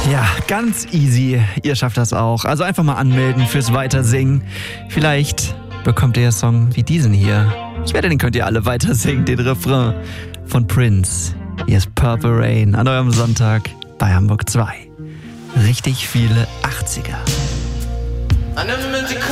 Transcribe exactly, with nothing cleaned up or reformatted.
Ja, ganz easy. Ihr schafft das auch. Also einfach mal anmelden fürs Weitersingen. Vielleicht bekommt ihr ja Song wie diesen hier. Ich wette, den könnt ihr alle weitersingen, den Refrain von Prince. Hier ist Purple Rain an eurem Sonntag bei Hamburg zwei. Richtig viele achtziger.